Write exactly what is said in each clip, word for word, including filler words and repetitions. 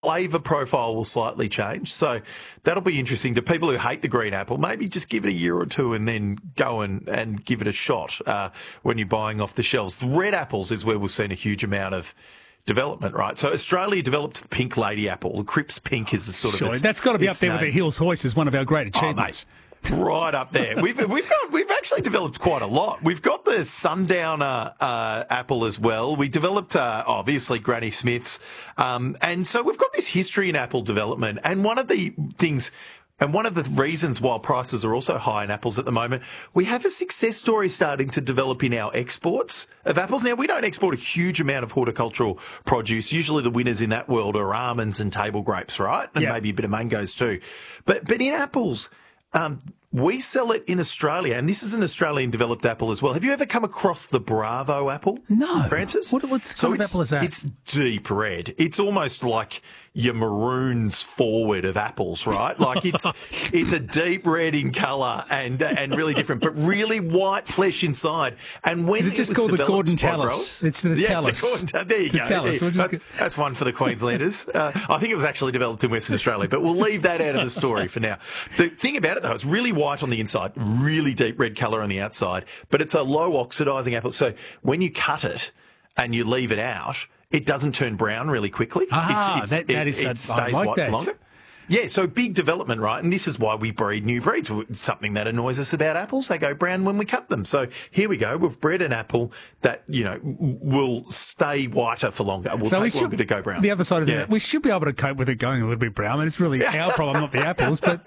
flavour profile will slightly change. So that'll be interesting to people who hate the green apple. Maybe just give it a year or two and then go and, and give it a shot uh, when you're buying off the shelves. Red apples is where we've seen a huge amount of development, right? So Australia developed the pink lady apple. The Cripps Pink is the sort sure, of its, that's got to be up there name. with the Hills Hoist as one of our great achievements. Oh, right up there. We've we've got we've actually developed quite a lot. We've got the Sundowner uh, apple as well. We developed uh, obviously Granny Smith's, um, and so we've got this history in apple development. And one of the things. And one of the reasons why prices are also high in apples at the moment, we have a success story starting to develop in our exports of apples. Now, we don't export a huge amount of horticultural produce. Usually the winners in that world are almonds and table grapes, right? And yeah. maybe a bit of mangoes too. But but in apples, um, we sell it in Australia, and this is an Australian developed apple as well. Have you ever come across the Bravo apple? No. Francis? What, what so kind of apple is that? It's deep red. It's almost like your maroons forward of apples, right? Like it's it's a deep red in colour and and really different, but really white flesh inside. And when is it just it called the Gordon by Tallis? growers, it's the yeah, Tallis. The Gordon, there you the go. Tallis. There. We'll That's, that's one for the Queenslanders. Uh, I think it was actually developed in Western Australia, but we'll leave that out of the story for now. The thing about it though, it's really white on the inside, really deep red colour on the outside, but it's a low oxidising apple. So when you cut it and you leave it out, it doesn't turn brown really quickly. Ah, it's, it's, that, that it, is it I stays like white that. for longer. Yeah, so big development, right? And this is why we breed new breeds. It's something that annoys us about apples. They go brown when we cut them. So here we go. We've bred an apple that, you know, will stay whiter for longer. Will so take we longer should, to go brown. The other side of yeah. it, we should be able to cope with it going a little bit brown. I mean, it's really our problem, not the apples. But,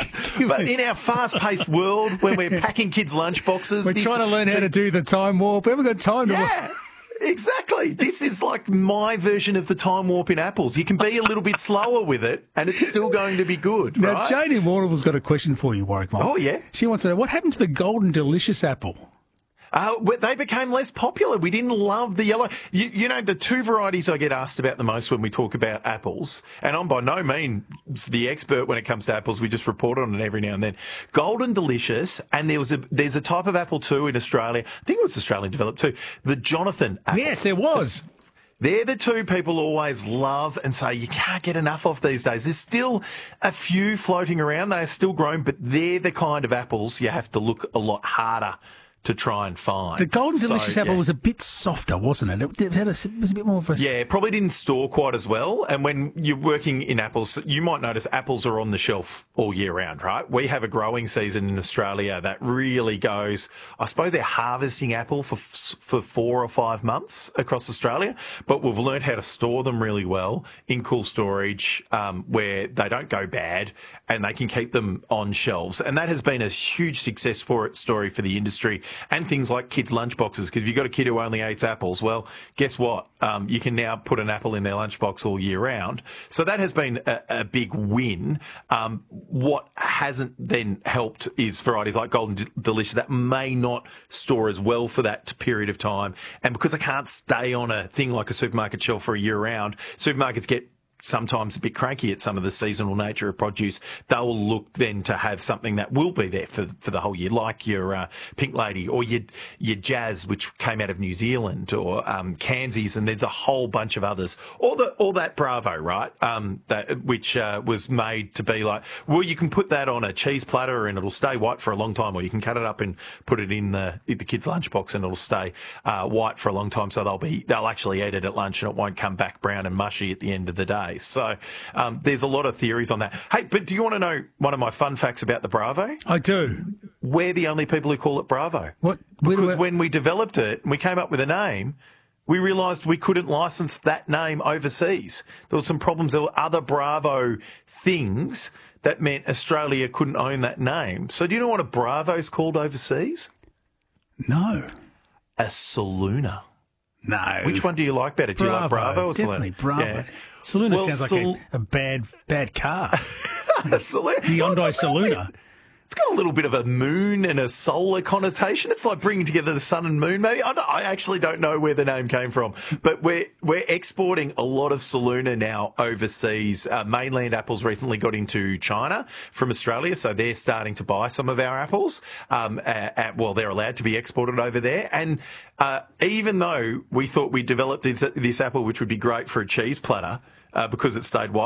but in our fast-paced world, when we're packing kids' lunch boxes, we're this, trying to learn so, how to do the time warp. We haven't got time to. Yeah. Exactly. This is like my version of the time warp in apples. You can be a little bit slower with it, and it's still going to be good, now, right? Jane in Warrenville's got a question for you, Warwick. Oh, yeah? She wants to know, what happened to the Golden Delicious apple? Uh, they became less popular. We didn't love the yellow. You, you know, the two varieties I get asked about the most when we talk about apples, and I'm by no means the expert when it comes to apples. We just report on it every now and then. Golden Delicious, and there was a there's a type of apple too in Australia. I think it was Australian developed too. The Jonathan apple. Yes, there was. They're the two people always love and say you can't get enough of these days. There's still a few floating around. They are still growing, but they're the kind of apples you have to look a lot harder to try and find. The Golden Delicious so, apple yeah. was a bit softer, wasn't it? It, it, had a, it was a bit more of a... Yeah, it probably didn't store quite as well. And when you're working in apples, you might notice apples are on the shelf all year round, right? We have a growing season in Australia that really goes, I suppose they're harvesting apple for for four or five months across Australia, but we've learned how to store them really well in cool storage um, where they don't go bad and they can keep them on shelves. And that has been a huge success for it story for the industry. And things like kids' lunchboxes, because if you've got a kid who only eats apples, well, guess what? Um, you can now put an apple in their lunchbox all year round. So that has been a, a big win. Um, what hasn't then helped is varieties like Golden D- Delicious that may not store as well for that period of time. And because I can't stay on a thing like a supermarket shelf for a year round, supermarkets get sometimes a bit cranky at some of the seasonal nature of produce. They'll look then to have something that will be there for for the whole year, like your uh, Pink Lady or your your Jazz, which came out of New Zealand, or um, Kansies, and there's a whole bunch of others. Or the or that Bravo, right? Um, that which uh, was made to be like, well, you can put that on a cheese platter and it'll stay white for a long time, or you can cut it up and put it in the in the kids' lunchbox and it'll stay uh, white for a long time. So they'll be they'll actually eat it at lunch and it won't come back brown and mushy at the end of the day. So um, there's a lot of theories on that. Hey, but do you want to know one of my fun facts about the Bravo? I do. We're the only people who call it Bravo. What? Because when we developed it and we came up with a name, we realised we couldn't license that name overseas. There were some problems. There were other Bravo things that meant Australia couldn't own that name. So do you know what a Bravo's called overseas? No. A Saloona. No. Which one do you like better? Do Bravo. you like Bravo or Saloona? Definitely Bravo. Yeah. Saloona Well, sounds like Sal- a, a bad bad car. Saloona. The Hyundai Well, it's like- Saloona. It's got a little bit of a moon and a solar connotation. It's like bringing together the sun and moon, maybe. I, don't, I actually don't know where the name came from, but we're we're exporting a lot of Saloona now overseas. Uh, mainland apples recently got into China from Australia, so they're starting to buy some of our apples. Um, at, at, well, they're allowed to be exported over there, and uh, even though we thought we developed this, this apple, which would be great for a cheese platter uh, because it stayed white.